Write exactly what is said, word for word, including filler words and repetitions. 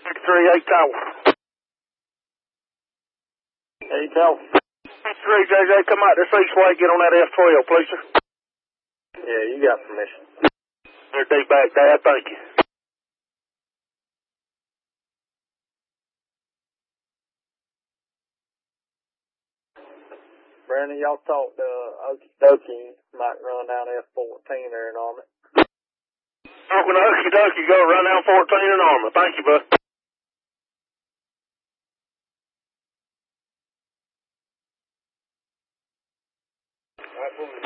three, eight tower. eight tower. three, J J, come out this east way, get on that F twelve, please, sir. Yeah, you got permission. They're deep back there, thank you. Brandon, y'all talked to uh, Okie Dokie, might run down F fourteen there in Army. Talking to Okie Dokie, go run down fourteen in Armour. Thank you, bud. All right,